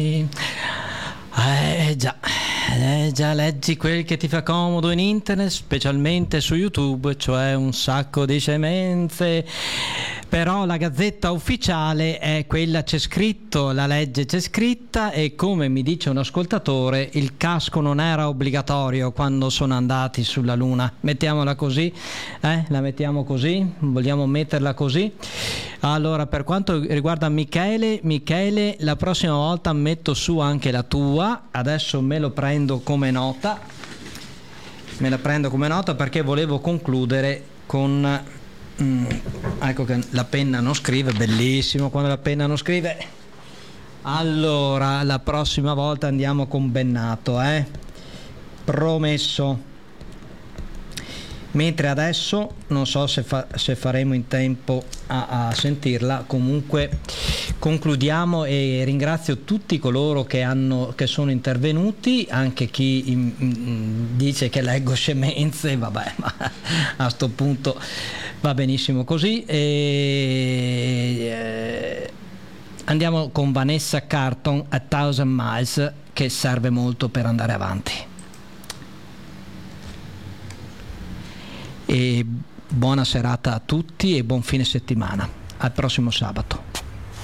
Già, leggi quel che ti fa comodo in internet, specialmente su YouTube, cioè un sacco di scemenze. Però la Gazzetta Ufficiale è quella, c'è scritto, la legge c'è scritta, e come mi dice un ascoltatore, il casco non era obbligatorio quando sono andati sulla Luna. Mettiamola così, la mettiamo così, vogliamo metterla così. Allora, per quanto riguarda Michele, la prossima volta metto su anche la tua. Adesso me la prendo come nota perché volevo concludere con ecco che la penna non scrive, bellissimo quando la penna non scrive. Allora, la prossima volta andiamo con Bennato, promesso. Mentre adesso non so se faremo in tempo a sentirla. Comunque concludiamo e ringrazio tutti coloro che sono intervenuti, anche chi dice che leggo scemenze, vabbè, ma a sto punto va benissimo così. Andiamo con Vanessa Carlton, A Thousand Miles, che serve molto per andare avanti. E buona serata a tutti e buon fine settimana. Al prossimo sabato.